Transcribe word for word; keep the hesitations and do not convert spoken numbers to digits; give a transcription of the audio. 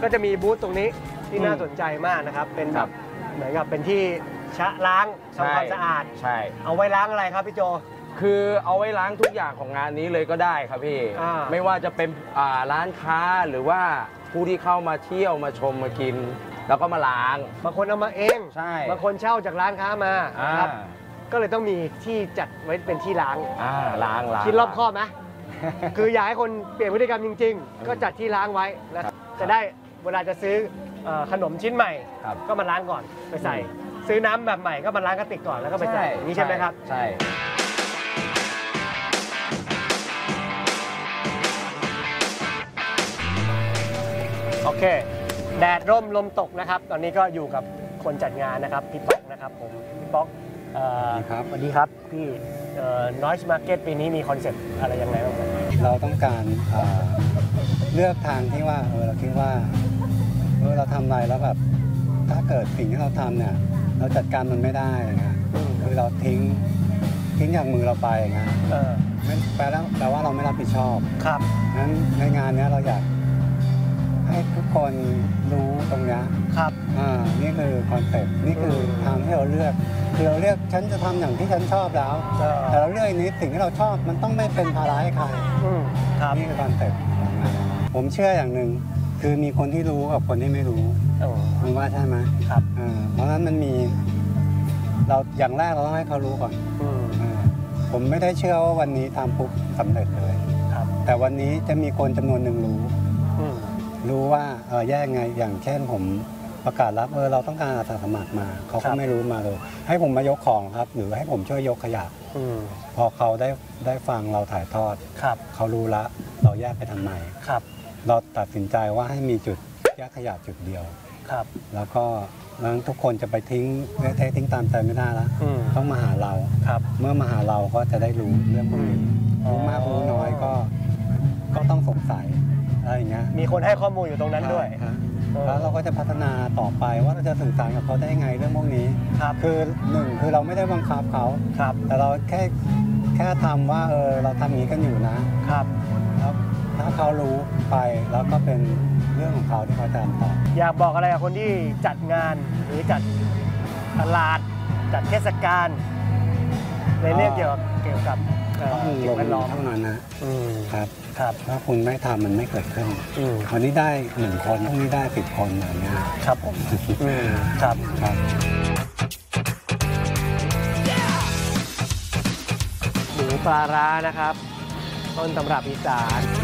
ก็จะมีบูธตรงนี้ที่น่าสนใจมากนะครับเป็นแบบเหมือนกับเป็นที่ชะล้างทำความสะอาดใช่เอาไว้ล้างอะไรครับพี่โจคือเอาไว้ล้างทุกอย่างของงานนี้เลยก็ได้ครับพี่ไม่ว่าจะเป็นร้านค้าหรือว่าผู้ที่เข้ามาเที่ยวมาชมมากินแล้วก็มาล้างบางคนเอามาเองใช่บางคนเช่าจากร้านค้ามาครับก็เลยต้องมีที่จัดไว้เป็นที่ล้างล้างล้างคิดรอบคอบไหมคืออยากให้คนเปลี่ยนพฤติกรรมจริงๆก็จัดที่ล้างไว้แล้วจะได้เวลาจะซื้อขนมชิ้นใหม่ก็มาล้างก่อนไปใส่ซื้อน้ำแบบใหม่ก็มาล้างกระติกก่อนแล้วก็ไปใส่นี่ใช่ไหมครับใช่โอเคแดดร่มลมตกนะครับตอนนี้ก็อยู่กับคนจัดงานนะครับพี่ป๊อกนะครับผมพี่ป๊อกครับสวัสดีครับพี่Noise Market ปีนี้มีคอนเซ็ปต์อะไรยังไงบ้างครับเราต้องการเลือกทางที่ว่าเออเราคิดว่าเออเราทำอะไรแล้วแบบถ้าเกิดสิ่งที่เราทำเนี่ยเราจัดการมันไม่ได้นะคือเราทิ้งทิ้งอย่างมือเราไปนะแปลแล้วแปลว่าเราไม่รับผิดชอบครับงั้นในงานนี้เราอยากให้ทุกคนรู้ตรงนี้ครับอ่านี่คือคอนเซ็ปต์นี่คือทางที่เราเลือกคือเราเลือกฉันจะทำอย่างที่ฉันชอบแล้วแต่เราเลือกนี้สิ่งที่เราชอบมันต้องไม่เป็นภาระให้ใครนี่คือคอนเซ็ปต์ของงานผมเชื่ออย่างหนึ่งคือมีคนที่รู้กับคนที่ไม่รู้คุณว่าใช่ไหมครับเพราะฉะนั้นมันมีเราอย่างแรกเราต้องให้เขารู้ก่อนผมไม่ได้เชื่อว่าวันนี้ทำปุ๊บสำเร็จเลยแต่วันนี้จะมีคนจำนวนหนึ่งรู้รู้ว่าเออแยกไงอย่างเช่นผมประกาศรับเออเราต้องการอาสาสมัครมาเขาก็ไม่รู้มาเลยให้ผมมายกของครับหรือให้ผมช่วยยกขยะพอเขาได้ได้ฟังเราถ่ายทอดเขารู้ละเราแยกไปทำไมเราตัดสินใจว่าให้มีจุดแยกขยะจุดเดียวแล้วก็แล้วทุกคนจะไปทิ้งเททิ้งตามใจไม่ได้แล้วต้องมาหาเราเมื่อมาหาเราก็จะได้รู้เรื่องพวกนี้รู้มากรู้น้อยก็ก็ต้องสงสัยอะไรอย่างเงี้ยมีคนให้ข้อมูลอยู่ตรงนั้นด้วยแล้วเราก็จะพัฒนาต่อไปว่าเราจะสื่อสารกับเขาได้ยังไงเรื่องพวกนี้คือหนึ่งคือเราไม่ได้บังคับเขาแต่เราแค่แค่ทำว่าเออเราทำอย่างนี้กันอยู่นะครับแล้วถ้าเขารู้ไปแล้วก็เป็นเรื่องของเขาที่เขาจะทำต่ออยากบอกอะไรกับคนที่จัดงานหรือจัดตลาดจัดเทศกาลในเรื่องเกี่ยวกับเกี่ยวกับสิ่งแวดล้อมเท่านั้นนะครับครับถ้าคุณไม่ทำมันไม่เกิดขึ้นวันนี้ได้หนึ่งคนพรุ่งนี้ได้สิบคนอย่างเงี้ยครับผมครับครับหมูปลาร้านะครับต้นตำรับอีสาน